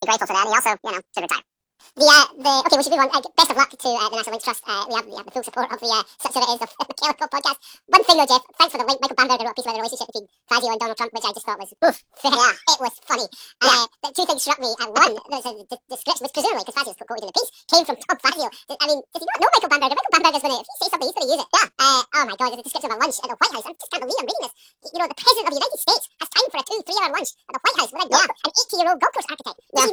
grateful for that, and he also, should retire. Okay, we should move on. Best of luck to the National Links Trust. We have the full support of the Such So It Is of the Kellico podcast. One thing though, Jeff, thanks for the link. Michael Bamberger wrote a piece about the relationship between Fazio and Donald Trump, which I just thought was, it was funny. The two things struck me. One, the description, which presumably, because Fazio's quoted in the piece, came from Tom Fazio. I mean, does he not know Michael Bamberger? Michael Bamberger's going to, if he says something, he's going to use it. Oh my God, there's a description of a lunch at the White House. I just can't believe I'm reading this. The President of the United States has time for a 2-3 hour lunch at the White House with an 80-year-old golf course architect.